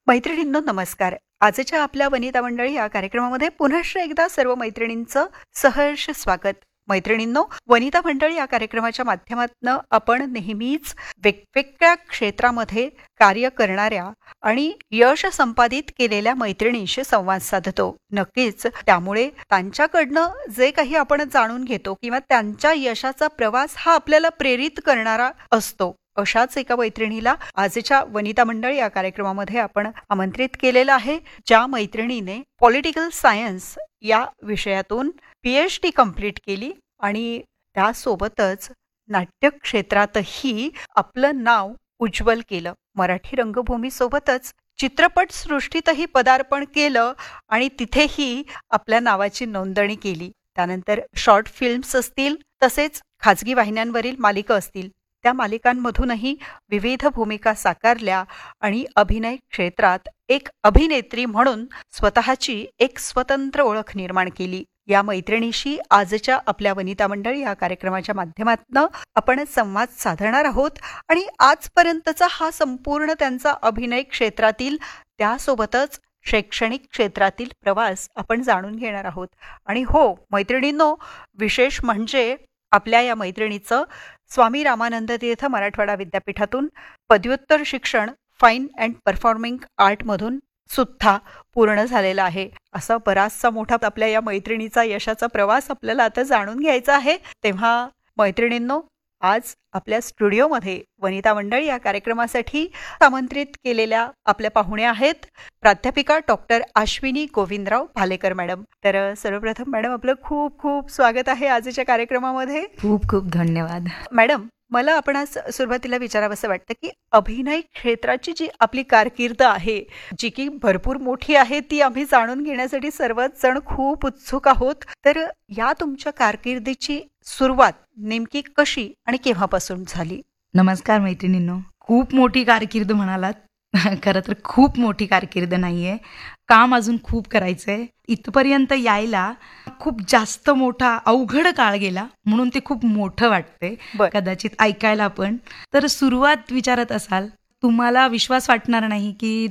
मैत्रिणींनो नमस्कार. आजच्या आपल्या वनिता मंडळी या कार्यक्रमामध्ये पुनश्च एकदा सर्व मैत्रिणींचं सहर्ष स्वागत. मैत्रिणींनो, वनिता मंडळी या कार्यक्रमाच्या माध्यमातून आपण नेहमीच वेगवेगळ्या क्षेत्रामध्ये कार्य करणाऱ्या आणि यश संपादित केलेल्या मैत्रिणींशी संवाद साधतो. नक्कीच त्यामुळे त्यांच्याकडनं जे काही आपण जाणून घेतो किंवा त्यांच्या यशाचा प्रवास हा आपल्याला प्रेरित करणारा असतो. अशाच एका मैत्रिणीला आजच्या वनिता मंडळ या कार्यक्रमामध्ये आपण आमंत्रित केलेलं आहे, ज्या मैत्रिणीने पॉलिटिकल सायन्स या विषयातून PhD कंप्लीट केली आणि त्यासोबतच नाट्य क्षेत्रातही आपलं नाव उज्ज्वल केलं. मराठी रंगभूमीसोबतच चित्रपट सृष्टीतही पदार्पण केलं आणि तिथेही आपल्या नावाची नोंदणी केली. त्यानंतर शॉर्ट फिल्म्स असतील, तसेच खाजगी वाहिन्यांवरील मालिका असतील, त्या मालिकांमधूनही विविध भूमिका साकारल्या आणि अभिनय क्षेत्रात एक अभिनेत्री म्हणून स्वतःची एक स्वतंत्र ओळख निर्माण केली. या मैत्रिणीशी आजच्या आपल्या वनिता मंडळ या कार्यक्रमाच्या माध्यमातून आपण संवाद साधणार आहोत आणि आजपर्यंतचा हा संपूर्ण त्यांचा अभिनय क्षेत्रातील त्यासोबतच शैक्षणिक क्षेत्रातील प्रवास आपण जाणून घेणार आहोत. आणि हो मैत्रिणींनो, विशेष म्हणजे आपल्या या मैत्रिणीचं स्वामी रामानंद तीर्थ मराठवाडा विद्यापीठातून पदव्युत्तर शिक्षण फाईन अँड परफॉर्मिंग आर्टमधून सुद्धा पूर्ण झालेला आहे. असा बराचसा मोठा आपल्या या मैत्रिणीचा यशाचा प्रवास आपल्याला आता जाणून घ्यायचा आहे. तेव्हा मैत्रिणींनो, आज आपल्या स्टुडिओमध्ये वनिता मंडळ या कार्यक्रमासाठी आमंत्रित केलेल्या आपल्या पाहुण्या आहेत प्राध्यापिका डॉक्टर अश्विनी गोविंदराव भालेकर मॅडम. तर सर्वप्रथम मॅडम, आपलं खूप खूप स्वागत आहे आजच्या कार्यक्रमामध्ये. खूप खूप धन्यवाद मॅडम. मला आपण आज सुरुवातीला विचारावंसं वाटतं की अभिनय क्षेत्राची जी आपली कारकीर्द आहे, जी की भरपूर मोठी आहे, ती आम्ही जाणून घेण्यासाठी सर्वच जण खूप उत्सुक आहोत. तर या तुमच्या कारकिर्दीची सुरुवात नेमकी कशी आणि केव्हापासून झाली? नमस्कार मैत्रिणींनो. खूप मोठी कारकीर्द म्हणालात. खरं तर खूप मोठी कारकीर्द नाहीये, काम अजून खूप करायचंय. इथपर्यंत यायला खूप जास्त मोठा अवघड काळ गेला, म्हणून ते खूप मोठं वाटतंय कदाचित ऐकायला. पण तर सुरुवात विचारत असाल, तुम्हाला विश्वास वाटणार नाही की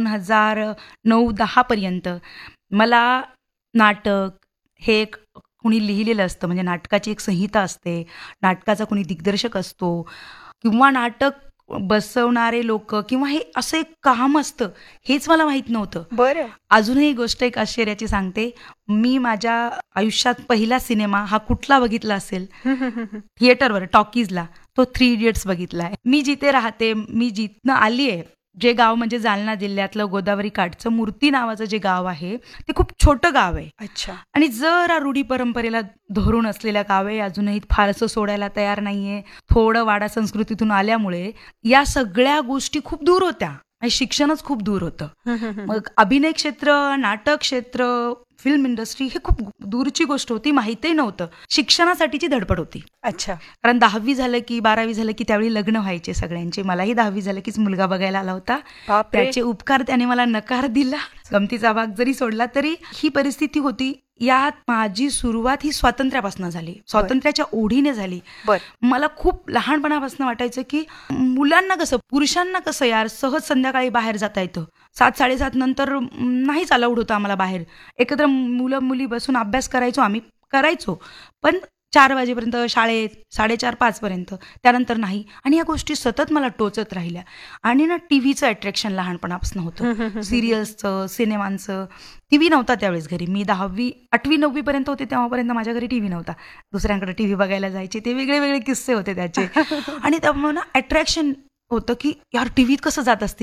2009-10 पर्यंत मला नाटक हे कुणी लिहिलेलं असतं, म्हणजे नाटकाची एक संहिता असते, नाटकाचा कुणी दिग्दर्शक असतो किंवा नाटक बसवणारे लोक किंवा हे असं एक काम असतं, हेच मला माहित नव्हतं. बरं. अजूनही गोष्ट एक आश्चर्याची सांगते. मी माझ्या आयुष्यात पहिला सिनेमा हा कुठला बघितला असेल थिएटरवर, टॉकीजला, तो 3 इडियट्स बघितला आहे. मी जिथे राहते, मी जिथनं आली आहे, जे गाव म्हणजे जालना जिल्ह्यातलं गोदावरी काठचं मूर्ती नावाचं जे गाव आहे, ते खूप छोटं गाव आहे. अच्छा. आणि जरा रूढी परंपरेला धरून असलेल्या गाव आहे. अजूनही फारसं सोडायला तयार नाहीये. थोडं वाडा संस्कृतीतून आल्यामुळे या सगळ्या गोष्टी खूप दूर होत्या आणि शिक्षणच खूप दूर होतं. मग अभिनय क्षेत्र, नाटक क्षेत्र, फिल्म इंडस्ट्री हे खूप दूरची गोष्ट होती, माहितीही नव्हतं. शिक्षणासाठीची धडपड होती. अच्छा. कारण 10वी झालं की 12वी झालं की त्यावेळी लग्न व्हायचे सगळ्यांचे. मलाही 10वी झालं कीच मुलगा बघायला आला होता. त्याचे उपकार त्याने मला नकार दिला. गमतीचा भाग जरी सोडला तरी ही परिस्थिती होती. यात माझी सुरुवात ही स्वातंत्र्यापासून झाली, स्वातंत्र्याच्या ओढीने झाली. मला खूप लहानपणापासून वाटायचं की मुलांना कसं, पुरुषांना कसं यार सहज संध्याकाळी बाहेर जाता येतं. 7-7:30 नंतर नाहीच अलाउड होतं आम्हाला बाहेर. एकत्र मुलं मुली बसून अभ्यास करायचो, आम्ही करायचो, पण 4 वाजेपर्यंत शाळेत, 4:30-5 पर्यंत, त्यानंतर नाही. आणि या गोष्टी सतत मला टोचत राहिल्या. आणि ना टीव्हीचं अट्रॅक्शन लहानपणापासून होतं, सिरियल्सचं, सिनेमांचं. टीव्ही नव्हता त्यावेळेस घरी. मी 8वी-9वी पर्यंत होते तेव्हापर्यंत माझ्या घरी टीव्ही नव्हता. दुसऱ्यांकडे टीव्ही बघायला जायचे, ते वेगळे वेगळे किस्से होते त्याचे. आणि त्यामुळे ना अट्रॅक्शन होतं की यार टीव्हीत कसं जात असतील